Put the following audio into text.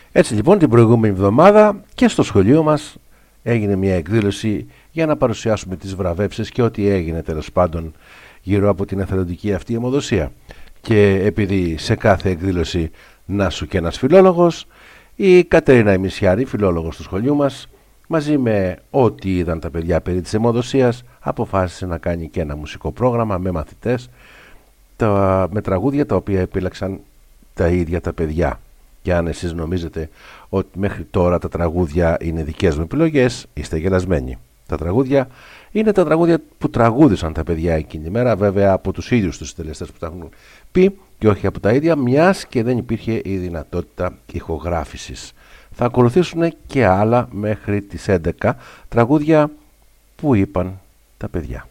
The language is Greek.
Έτσι λοιπόν την προηγούμενη εβδομάδα και στο σχολείο μας έγινε μια εκδήλωση για να παρουσιάσουμε τις βραβεύσεις και ό,τι έγινε τέλος πάντων γύρω από την εθελοντική αυτή αιμοδοσία. Και επειδή σε κάθε εκδήλωση να σου και ένας φιλόλογος, η Κατερίνα Ημισιάρη, φιλόλογος του σχολείου μας, μαζί με ό,τι είδαν τα παιδιά περί της αιμοδοσίας, αποφάσισε να κάνει και ένα μουσικό πρόγραμμα με μαθητές, με τραγούδια τα οποία επίλεξαν τα ίδια τα παιδιά. Και αν εσείς νομίζετε ότι μέχρι τώρα τα τραγούδια είναι δικές μου επιλογές, είστε γελασμένοι. Τα τραγούδια είναι τα τραγούδια που τραγούδισαν τα παιδιά εκείνη τη μέρα, βέβαια από τους ίδιους τους συντελεστές που τα έχουν πει και όχι από τα ίδια, μιας και δεν υπήρχε η δυνατότητα ηχογράφησης. Θα ακολουθήσουν και άλλα μέχρι τις 11 τραγούδια που είπαν τα παιδιά.